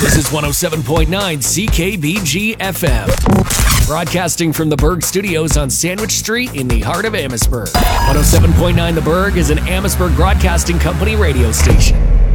This is 107.9 CKBG FM. Broadcasting from the Berg Studios on Sandwich Street in the heart of Amherstburg. 107.9 The Berg is an Amherstburg Broadcasting Company radio station.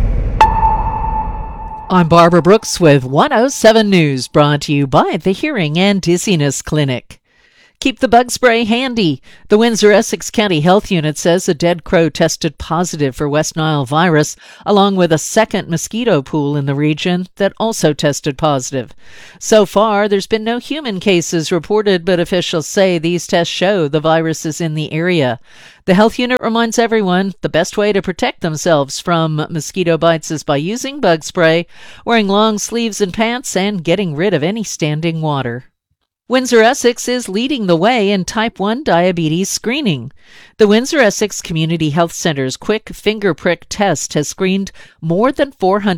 I'm Barbara Brooks with 107 News, brought to you by the Hearing and Dizziness Clinic. Keep the bug spray handy. The Windsor-Essex County Health Unit says a dead crow tested positive for West Nile virus, along with a second mosquito pool in the region that also tested positive. So far, there's been no human cases reported, but officials say these tests show the virus is in the area. The health unit reminds everyone the best way to protect themselves from mosquito bites is by using bug spray, wearing long sleeves and pants, and getting rid of any standing water. Windsor-Essex is leading the way in type 1 diabetes screening. The Windsor-Essex Community Health Center's quick finger prick test has screened more than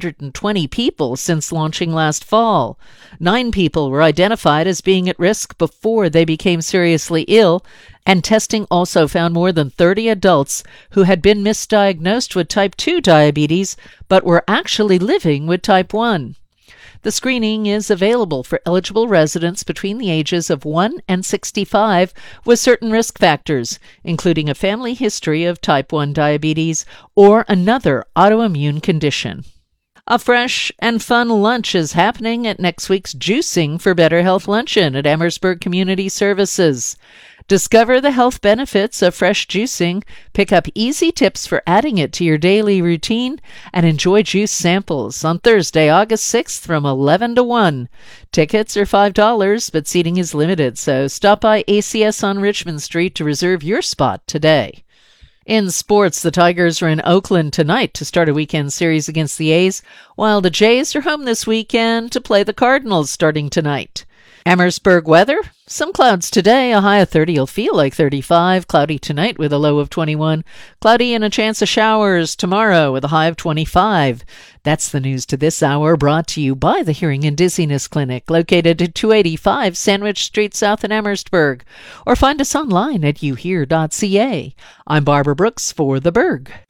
420 people since launching last fall. 9 people were identified as being at risk before they became seriously ill, and testing also found more than 30 adults who had been misdiagnosed with type 2 diabetes but were actually living with type 1. The screening is available for eligible residents between the ages of 1 and 65 with certain risk factors, including a family history of type 1 diabetes or another autoimmune condition. A fresh and fun lunch is happening at next week's Juicing for Better Health Luncheon at Amherstburg Community Services. Discover the health benefits of fresh juicing, pick up easy tips for adding it to your daily routine, and enjoy juice samples on Thursday, August 6th from 11 to 1. Tickets are $5, but seating is limited, so stop by ACS on Richmond Street to reserve your spot today. In sports, the Tigers are in Oakland tonight to start a weekend series against the A's, while the Jays are home this weekend to play the Cardinals starting tonight. Amherstburg weather, some clouds today, a high of 30, you'll feel like 35, cloudy tonight with a low of 21, cloudy and a chance of showers tomorrow with a high of 25. That's the news to this hour, brought to you by the Hearing and Dizziness Clinic, located at 285 Sandwich Street South in Amherstburg, or find us online at youhear.ca. I'm Barbara Brooks for The Berg.